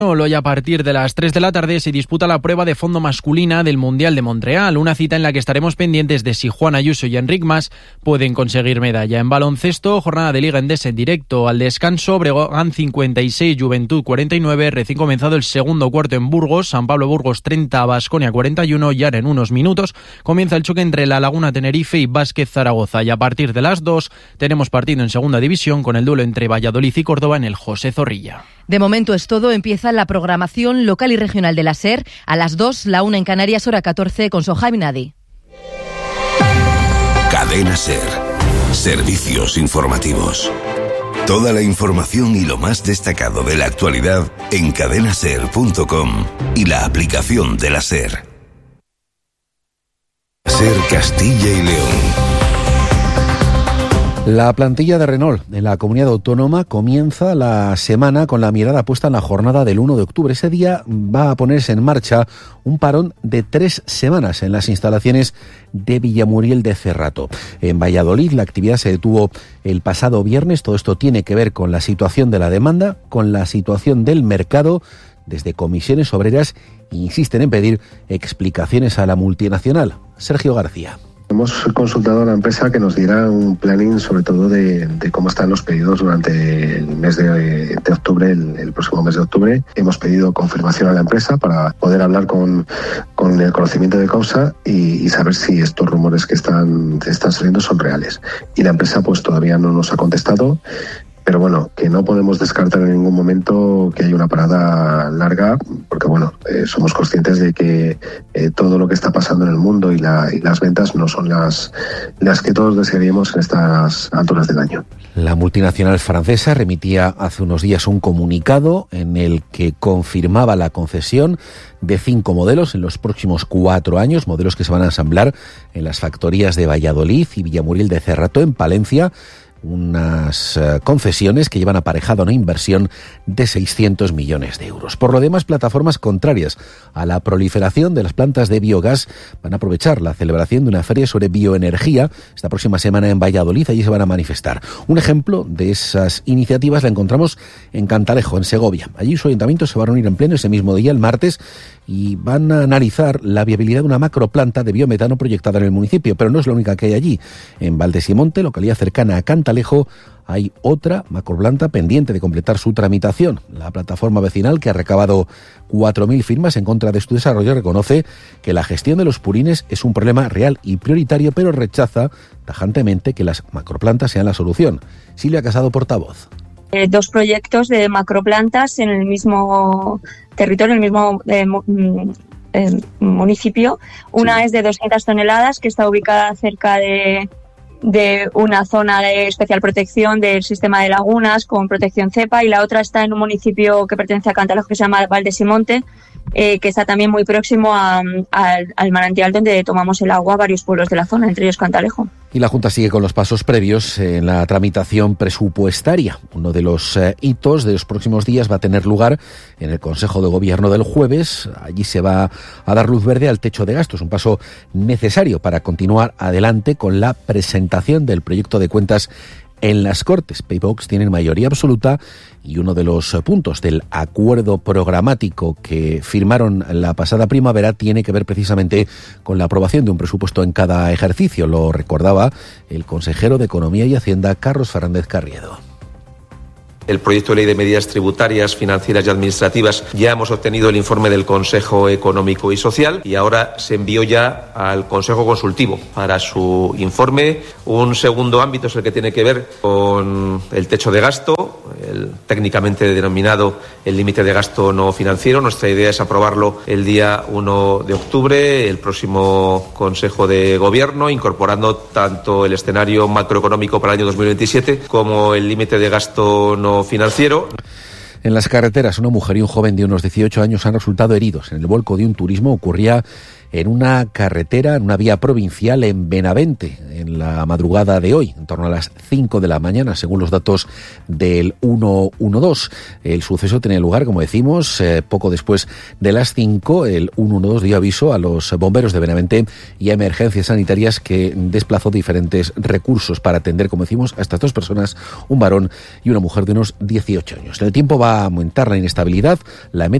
Hoy a partir de las 3 de la tarde se disputa la prueba de fondo masculina del Mundial de Montreal, una cita en la que estaremos pendientes de si Juan Ayuso y Enric Mas pueden conseguir medalla. En baloncesto, jornada de Liga Endesa en directo. Al descanso, Breogán 56, Juventud 49, recién comenzado el segundo cuarto en Burgos, San Pablo Burgos 30, Baskonia 41, y ahora en unos minutos comienza el choque entre La Laguna Tenerife y Vázquez Zaragoza. Y a partir de las 2 tenemos partido en segunda división con el duelo entre Valladolid y Córdoba en el José Zorrilla. De momento es todo. Empieza la programación local y regional de la SER a las 2, la 1 en Canarias, hora 14, con Sohaib Nadi. Cadena SER. Servicios informativos. Toda la información y lo más destacado de la actualidad en cadenaser.com y la aplicación de la SER. SER Castilla y León. La plantilla de Renault en la comunidad autónoma comienza la semana con la mirada puesta en la jornada del 1 de octubre. Ese día va a ponerse en marcha un parón de 3 semanas en las instalaciones de Villamuriel de Cerrato. En Valladolid la actividad se detuvo el pasado viernes. Todo esto tiene que ver con la situación de la demanda, con la situación del mercado. Desde comisiones obreras insisten en pedir explicaciones a la multinacional. Sergio García. Hemos consultado a la empresa que nos diera un planning sobre todo de cómo están los pedidos durante el mes de octubre, el próximo mes de octubre. Hemos pedido confirmación a la empresa para poder hablar con el conocimiento de causa y saber si estos rumores que están saliendo son reales. Y la empresa pues todavía no nos ha contestado. Pero bueno, que no podemos descartar en ningún momento que haya una parada larga, porque bueno, somos conscientes de que todo lo que está pasando en el mundo y las ventas no son las que todos desearíamos en estas alturas del año. La multinacional francesa remitía hace unos días un comunicado en el que confirmaba la concesión de 5 modelos en los próximos 4 años, modelos que se van a ensamblar en las factorías de Valladolid y Villamuriel de Cerrato en Palencia. Unas concesiones que llevan aparejada una inversión de 600 millones de euros. Por lo demás, plataformas contrarias a la proliferación de las plantas de biogás van a aprovechar la celebración de una feria sobre bioenergía esta próxima semana en Valladolid. Allí se van a manifestar. Un ejemplo de esas iniciativas la encontramos en Cantalejo, en Segovia. Allí su ayuntamiento se va a reunir en pleno ese mismo día, el martes, y van a analizar la viabilidad de una macroplanta de biometano proyectada en el municipio, pero no es la única que hay allí. En Valdesimonte, localidad cercana a Cantalejo, hay otra macroplanta pendiente de completar su tramitación. La plataforma vecinal, que ha recabado 4.000 firmas en contra de su desarrollo, reconoce que la gestión de los purines es un problema real y prioritario, pero rechaza tajantemente que las macroplantas sean la solución. Silvia Casado, portavoz. 2 proyectos de macroplantas en el mismo territorio, en el mismo municipio. Una es de 200 toneladas, que está ubicada cerca de una zona de especial protección del sistema de lagunas con protección cepa, y la otra está en un municipio que pertenece a Cantalejo que se llama Valdesimonte, que está también muy próximo al manantial donde tomamos el agua varios pueblos de la zona, entre ellos Cantalejo. Y la Junta sigue con los pasos previos en la tramitación presupuestaria. Uno de los hitos de los próximos días va a tener lugar en el Consejo de Gobierno del jueves. Allí se va a dar luz verde al techo de gastos, un paso necesario para continuar adelante con la presentación del proyecto de cuentas en las Cortes. PayVox tienen mayoría absoluta y uno de los puntos del acuerdo programático que firmaron la pasada primavera tiene que ver precisamente con la aprobación de un presupuesto en cada ejercicio. Lo recordaba el consejero de Economía y Hacienda, Carlos Fernández Carriedo. El proyecto de ley de medidas tributarias, financieras y administrativas, ya hemos obtenido el informe del Consejo Económico y Social y ahora se envió ya al Consejo Consultivo para su informe. Un segundo ámbito es el que tiene que ver con el techo de gasto, técnicamente denominado el límite de gasto no financiero. Nuestra idea es aprobarlo el día 1 de octubre, el próximo Consejo de Gobierno, incorporando tanto el escenario macroeconómico para el año 2027 como el límite de gasto no financiero. En las carreteras, una mujer y un joven de unos 18 años han resultado heridos en el vuelco de un turismo. Ocurría en una carretera, en una vía provincial en Benavente, en la madrugada de hoy, en torno a las 5 de la mañana, según los datos del 112. El suceso tenía lugar, como decimos, poco después de las 5. El 112 dio aviso a los bomberos de Benavente y a Emergencias Sanitarias, que desplazó diferentes recursos para atender, como decimos, a estas dos personas, un varón y una mujer de unos 18 años. En el tiempo va a aumentar la inestabilidad. La